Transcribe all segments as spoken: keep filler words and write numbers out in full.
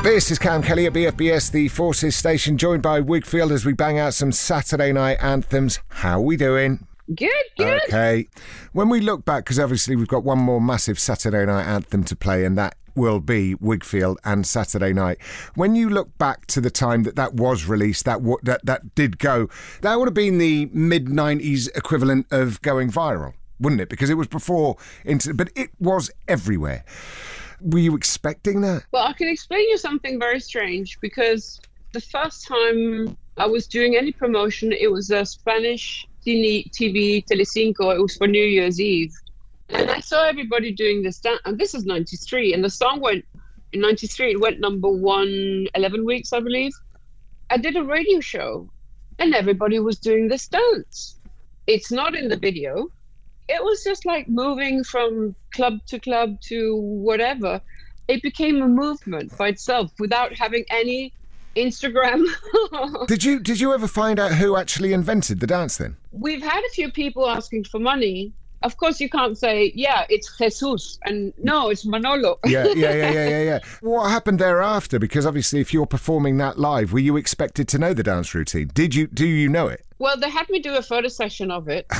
This is Cam Kelly at B F B S, the Forces station, joined by Wigfield as we bang out some Saturday night anthems. How are we doing? Good, good. Okay. When we look back, because obviously we've got one more massive Saturday night anthem to play, and that will be Wigfield and Saturday Night. When you look back to the time that that was released, that w- that that did go, that would have been the mid nineties equivalent of going viral, wouldn't it? Because it was before, into, but it was everywhere. Were you expecting that? Well, I can explain you something very strange, because the first time I was doing any promotion, it was a Spanish T V, Telecinco. It was for New Year's Eve. And I saw everybody doing this dance, and this is ninety-three, and the song went, in ninety-three, it went number one, eleven weeks, I believe. I did a radio show, and everybody was doing this dance. It's not in the video. It was just like moving from club to club to whatever. It became a movement by itself without having any Instagram. Did you did you ever find out who actually invented the dance then? We've had a few people asking for money. Of course, you can't say, yeah, it's Jesus, and no, it's Manolo. yeah, yeah, yeah, yeah, yeah, yeah. What happened thereafter? Because obviously, if you're performing that live, were you expected to know the dance routine? Did you? Do you know it? Well, they had me do a photo session of it.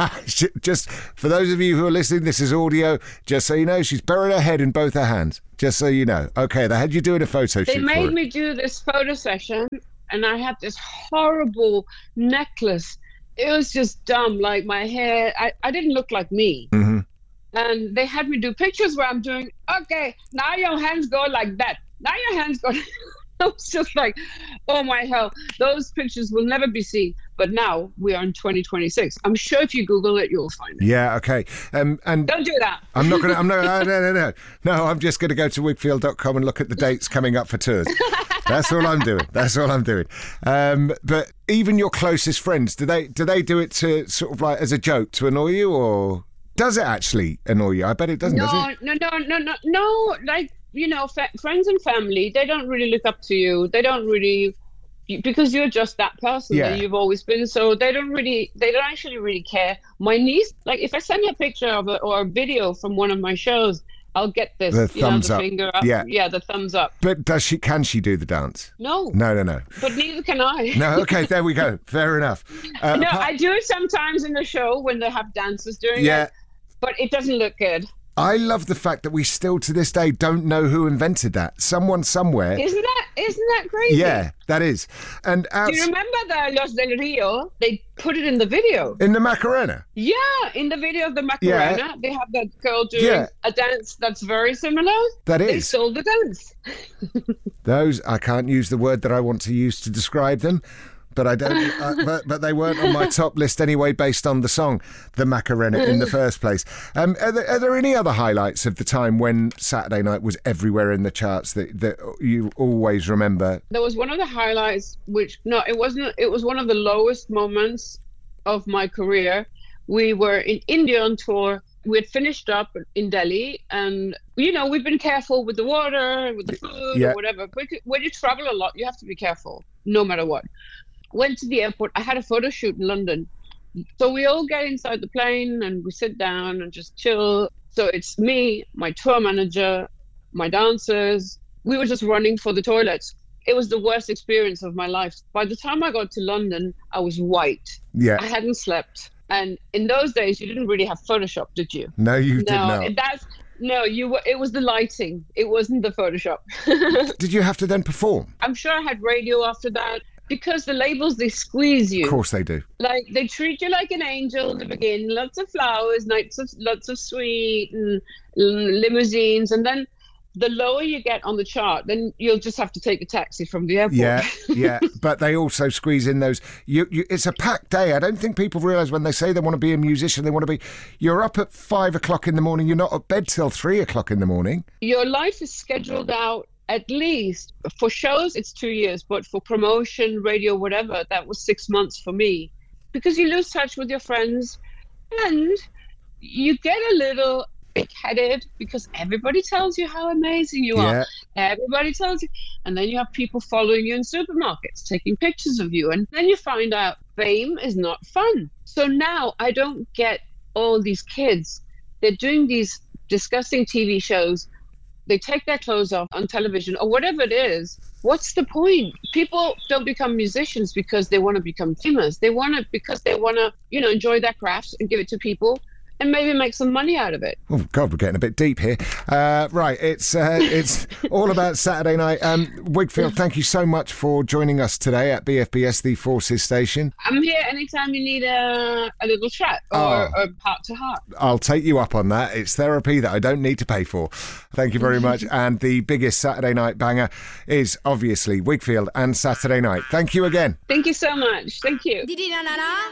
Just for those of you who are listening, this is audio. Just so you know, she's buried her head in both her hands. Just so you know. Okay, they had you doing a photo they shoot. They made for it. me do this photo session, and I had this horrible necklace. It was just dumb, like my hair. I, I didn't look like me. Mm-hmm. And they had me do pictures where I'm doing, okay, now your hands go like that. Now your hands go. I was just like, oh my hell, those pictures will never be seen. But now we are in twenty twenty-six. I'm sure if you Google it, you'll find it. Yeah, okay. Um, and don't do that. I'm not going to, I'm not, no, no, no, no. No, I'm just going to go to wigfield dot com and look at the dates coming up for tours. That's all I'm doing. That's all I'm doing. Um, but even your closest friends, do they do they do it to sort of like as a joke to annoy you, or does it actually annoy you? I bet it doesn't, no, does it? No, no, no, no, no. Like, you know, fa- friends and family, they don't really look up to you. They don't really, because you're just that person yeah. that you've always been. So they don't really, they don't actually really care. My niece, like if I send her a picture of it or a video from one of my shows, I'll get this, the you thumbs know, the up. finger up. Yeah. yeah, the thumbs up. But does she? Can she do the dance? No. No, no, no. But neither can I. No, okay, there we go. Fair enough. Uh, no, apart- I do it sometimes in the show when they have dancers doing yeah. it, but it doesn't look good. I love the fact that we still to this day don't know who invented that. Someone somewhere. Isn't that isn't that crazy? Yeah, that is. And outs- do you remember the Los del Rio? They put it in the video. In the Macarena? Yeah, in the video of the Macarena, yeah. They have that girl doing yeah. a dance that's very similar. That is. They sold the dance. Those, I can't use the word that I want to use to describe them. But I don't. uh, but, but they weren't on my top list anyway, based on the song "The Macarena" in the first place. Um, are, there, are there any other highlights of the time when Saturday Night was everywhere in the charts that that you always remember? There was one of the highlights, which no, it wasn't. It was one of the lowest moments of my career. We were in India on tour. We had finished up in Delhi, and you know we've been careful with the water, with the food, yeah. or whatever. But when you travel a lot, you have to be careful, no matter what. Went to the airport. I had a photo shoot in London. So we all get inside the plane and we sit down and just chill. So it's me, my tour manager, my dancers. We were just running for the toilets. It was the worst experience of my life. By the time I got to London, I was white. Yeah. I hadn't slept. And in those days, you didn't really have Photoshop, did you? No, you no, did not. That's, no, you were. It was the lighting. It wasn't the Photoshop. Did you have to then perform? I'm sure I had radio after that. Because the labels, they squeeze you. Of course they do. Like, they treat you like an angel in the beginning. Lots of flowers, lots of, lots of sweet and limousines. And then the lower you get on the chart, then you'll just have to take a taxi from the airport. Yeah, yeah. But they also squeeze in those... You, you, it's a packed day. I don't think people realise when they say they want to be a musician, they want to be... You're up at five o'clock in the morning. You're not at bed till three o'clock in the morning. Your life is scheduled out. At least for shows, it's two years, but for promotion, radio, whatever, that was six months for me. Because you lose touch with your friends and you get a little big-headed because everybody tells you how amazing you are. Yeah. Everybody tells you. And then you have people following you in supermarkets, taking pictures of you. And then you find out fame is not fun. So now I don't get all these kids. They're doing these disgusting T V shows they take their clothes off on television or whatever it is, what's the point? People don't become musicians because they want to become famous. They want to because they want to, you know, enjoy their crafts and give it to people and maybe make some money out of it. Oh God, we're getting a bit deep here. Uh, right, it's uh, it's all about Saturday night. Um, Wigfield, thank you so much for joining us today at B F B S, the Forces Station. I'm here anytime you need a, a little chat or, Oh. or heart to heart. I'll take you up on that. It's therapy that I don't need to pay for. Thank you very much. And the biggest Saturday night banger is obviously Wigfield and Saturday Night. Thank you again. Thank you so much. Thank you.